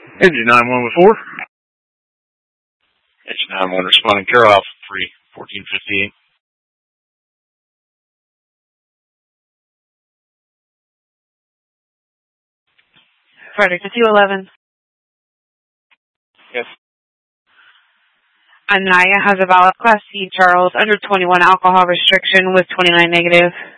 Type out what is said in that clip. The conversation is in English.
Engine 9114. Engine 91 responding, Carol Alpha 3, 1458. Frederick to 211. Yes. Anaya has a valid Class C, Charles, under 21 alcohol restriction with 29 negative.